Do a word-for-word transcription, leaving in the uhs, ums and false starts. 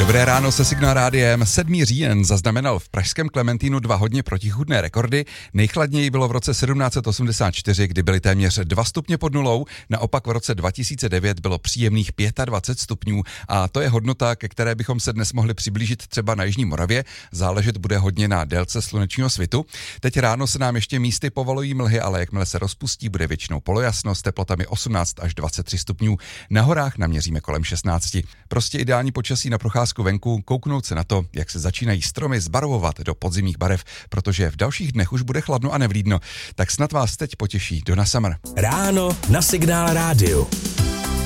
Dobré ráno se Signál rádiem. sedmý říjen zaznamenal v pražském Klementínu dva hodně protichůdné rekordy. Nejchladněji bylo v roce sedmnáct osmdesát čtyři, kdy byly téměř dva stupně pod nulou. Naopak v roce dva tisíce devět bylo příjemných dvacet pět stupňů a to je hodnota, ke které bychom se dnes mohli přiblížit třeba na Jižní Moravě. Záležet bude hodně na délce slunečního svitu. Teď ráno se nám ještě místy povolují mlhy, ale jakmile se rozpustí, bude většinou polojasno s teplotami osmnáct až dvacet tři stupňů. Na horách naměříme kolem šestnáct. Prostě ideální počasí na procházku venku, kouknout se na to, jak se začínají stromy zbarvovat do podzimních barev, protože v dalších dnech už bude chladno a nevlídno. Tak snad vás teď potěší Donna Summer. Ráno na Signál rádiu.